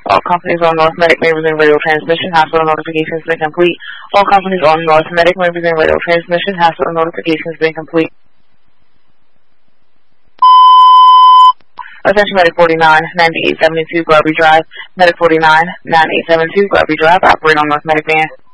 All companies on North Medic may resume radio transmission. Hospital notifications been complete. All companies on North Medic may resume radio transmission. Hospital notifications been complete. Attention Medic 49, 9872 Garby Drive. Medic 49, 9872 Garby Drive. Operate on North Medic Band.